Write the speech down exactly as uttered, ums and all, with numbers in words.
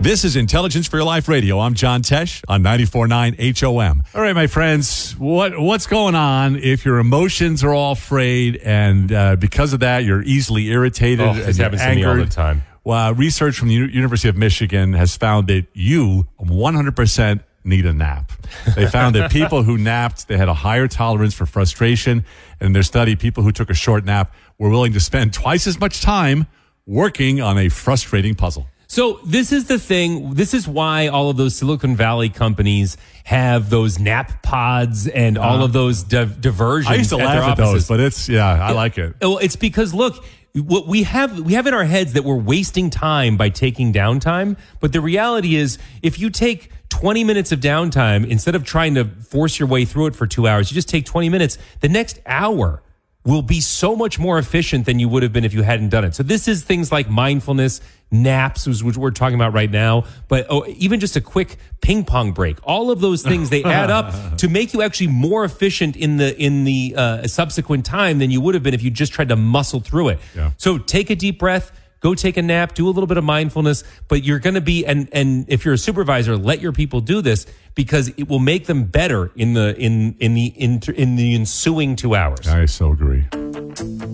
This is Intelligence for Your Life Radio. I'm John Tesh on ninety-four point nine H O M. All right, my friends, what what's going on if your emotions are all frayed and uh, because of that you're easily irritated Oh, and this you're happens to me all angered? the time. Well, research from the U- University of Michigan has found that you one hundred percent need a nap. They found that people who napped, they had a higher tolerance for frustration. And in their study, people who took a short nap were willing to spend twice as much time working on a frustrating puzzle. So this is the thing. This is why all of those Silicon Valley companies have those nap pods and all of those div- diversions. I used to at laugh their at offices. those, but it's, yeah, I like it. Well, it's because, look, what we have we have in our heads that we're wasting time by taking downtime. But the reality is, if you take twenty minutes of downtime, instead of trying to force your way through it for two hours, you just take twenty minutes. The next hour will be so much more efficient than you would have been if you hadn't done it. So this is things like mindfulness, naps, which we're talking about right now, but oh, even just a quick ping pong break. All of those things, they add up to make you actually more efficient in the in the uh, subsequent time than you would have been if you just tried to muscle through it. Yeah. So take a deep breath. Go take a nap, do a little bit of mindfulness, but you're going to be, and and if you're a supervisor, let your people do this because it will make them better in the in in the in, in the ensuing two hours. I so agree.